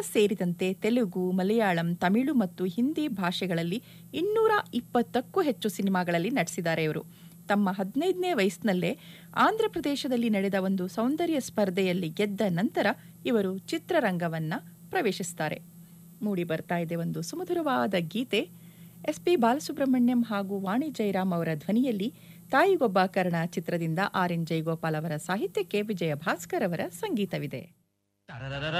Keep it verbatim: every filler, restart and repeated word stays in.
ಸೇರಿದಂತೆ ತೆಲುಗು, ಮಲಯಾಳಂ, ತಮಿಳು ಮತ್ತು ಹಿಂದಿ ಭಾಷೆಗಳಲ್ಲಿ ಇನ್ನೂರ ಇಪ್ಪತ್ತಕ್ಕೂ ಹೆಚ್ಚು ಸಿನಿಮಾಗಳಲ್ಲಿ ನಟಿಸಿದ್ದಾರೆ ಇವರು. ತಮ್ಮ ಹದಿನೈದನೇ ವಯಸ್ಸಿನಲ್ಲೇ ಆಂಧ್ರಪ್ರದೇಶದಲ್ಲಿ ನಡೆದ ಒಂದು ಸೌಂದರ್ಯ ಸ್ಪರ್ಧೆಯಲ್ಲಿ ಗೆದ್ದ ನಂತರ ಇವರು ಚಿತ್ರರಂಗವನ್ನ ಪ್ರವೇಶಿಸುತ್ತಾರೆ. ಮೂಡಿ ಬರ್ತಾ ಇದೆ ಒಂದು ಸುಮಧುರವಾದ ಗೀತೆ. ಎಸ್ ಪಿ ಬಾಲಸುಬ್ರಹ್ಮಣ್ಯಂ ಹಾಗೂ ವಾಣಿ ಜಯರಾಮ್ ಅವರ ಧ್ವನಿಯಲ್ಲಿ ತಾಯಿಗೊಬ್ಬ ಕರ್ಣ ಚಿತ್ರದಿಂದ ಆರ್ ಎನ್ ಜಯಗೋಪಾಲ್ ಅವರ ಸಾಹಿತ್ಯಕ್ಕೆ ವಿಜಯ ಭಾಸ್ಕರ್ ಅವರ ಸಂಗೀತವಿದೆ.